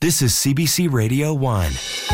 This is CBC Radio 1.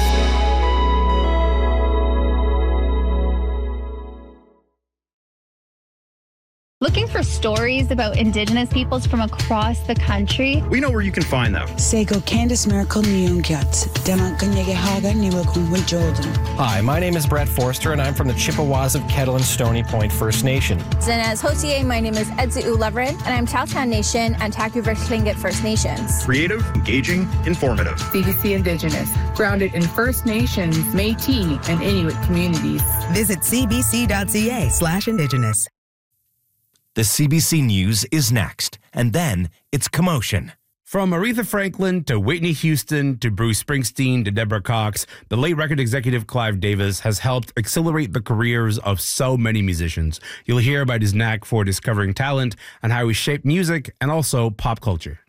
Looking for stories about Indigenous peoples from across the country? We know where you can find them. Sego Candice Miracle Nyungyat, Demakanyege Haga Niwakungwe Jordan. Hi, my name is Brett Forster, and I'm from the Chippewas of Kettle and Stony Point First Nation. And as Hotier, my name is Edzu Leverin, and I'm Tahltan Nation and Taku-Versh Tlingit First Nations. Creative, engaging, informative. CBC Indigenous, grounded in First Nations, Métis, and Inuit communities. Visit cbc.ca/Indigenous. The CBC News is next, and then it's Commotion. From Aretha Franklin to Whitney Houston to Bruce Springsteen to Deborah Cox, the late record executive Clive Davis has helped accelerate the careers of so many musicians. You'll hear about his knack for discovering talent and how he shaped music and also pop culture.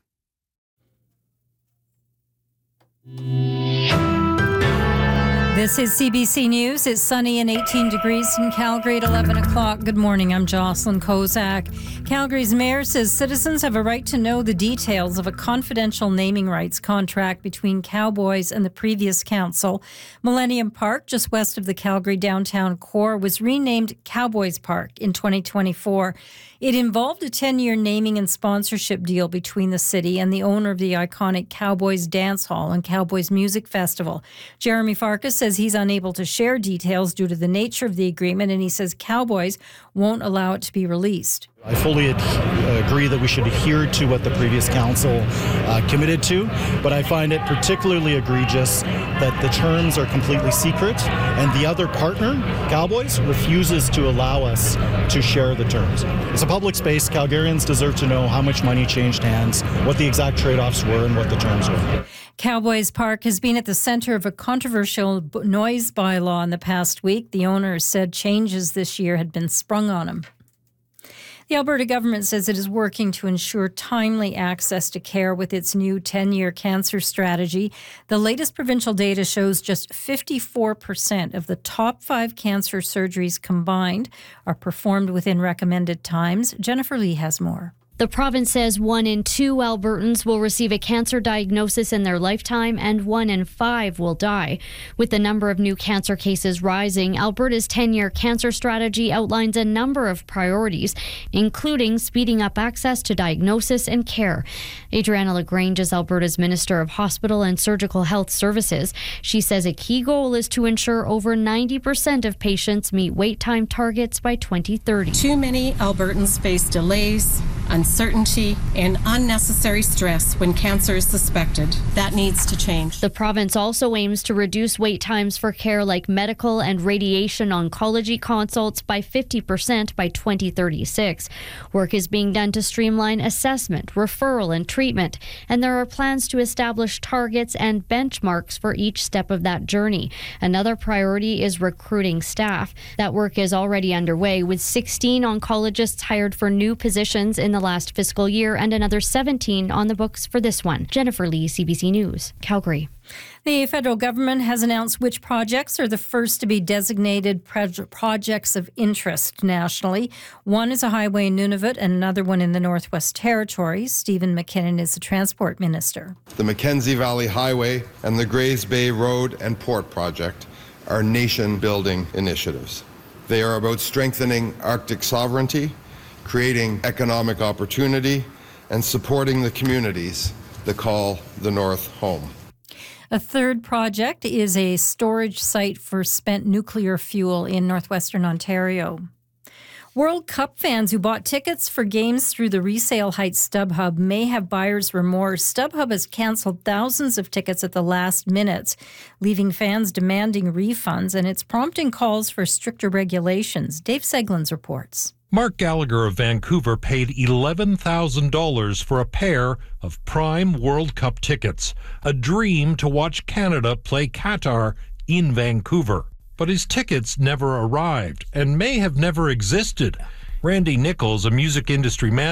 This is CBC News. It's sunny and 18 degrees in Calgary at 11 o'clock. Good morning. I'm Jocelyn Kozak. Calgary's mayor says citizens have a right to know the details of a confidential naming rights contract between Cowboys and the previous council. Millennium Park, just west of the Calgary downtown core, was renamed Cowboys Park in 2024. It involved a 10-year naming and sponsorship deal between the city and the owner of the iconic Cowboys Dance Hall and Cowboys Music Festival. Jeremy Farkas says he's unable to share details due to the nature of the agreement, and he says Cowboys won't allow it to be released. I fully agree that we should adhere to what the previous council committed to, but I find it particularly egregious that the terms are completely secret and the other partner, Cowboys, refuses to allow us to share the terms. It's a public space. Calgarians deserve to know how much money changed hands, what the exact trade-offs were, and what the terms were. Cowboys Park has been at the center of a controversial noise bylaw in the past week. The owner said changes this year had been sprung on him. The Alberta government says it is working to ensure timely access to care with its new 10-year cancer strategy. The latest provincial data shows just 54% of the top 5 cancer surgeries combined are performed within recommended times. Jennifer Lee has more. The province says 1 in 2 Albertans will receive a cancer diagnosis in their lifetime and 1 in 5 will die. With the number of new cancer cases rising, Alberta's 10-year cancer strategy outlines a number of priorities, including speeding up access to diagnosis and care. Adriana LaGrange is Alberta's Minister of Hospital and Surgical Health Services. She says a key goal is to ensure over 90% of patients meet wait time targets by 2030. Too many Albertans face delays, uncertainty, and unnecessary stress when cancer is suspected. That needs to change. The province also aims to reduce wait times for care like medical and radiation oncology consults by 50% by 2036. Work is being done to streamline assessment, referral, and treatment, and there are plans to establish targets and benchmarks for each step of that journey. Another priority is recruiting staff. That work is already underway, with 16 oncologists hired for new positions in the last fiscal year and another 17 on the books for this one. Jennifer Lee, CBC News, Calgary. The federal government has announced which projects are the first to be designated projects of interest nationally. One is a highway in Nunavut and another one in the Northwest Territories. Stephen McKinnon is the Transport Minister. The Mackenzie Valley Highway and the Grays Bay Road and Port Project are nation-building initiatives. They are about strengthening Arctic sovereignty, creating economic opportunity, and supporting the communities that call the North home. A third project is a storage site for spent nuclear fuel in northwestern Ontario. World Cup fans who bought tickets for games through the Resale Heights StubHub may have buyer's remorse. StubHub has canceled thousands of tickets at the last minute, leaving fans demanding refunds, and it's prompting calls for stricter regulations. Dave Seglins reports. Mark Gallagher of Vancouver paid $11,000 for a pair of prime World Cup tickets, a dream to watch Canada play Qatar in Vancouver. But his tickets never arrived and may have never existed. Randy Nichols, a music industry manager,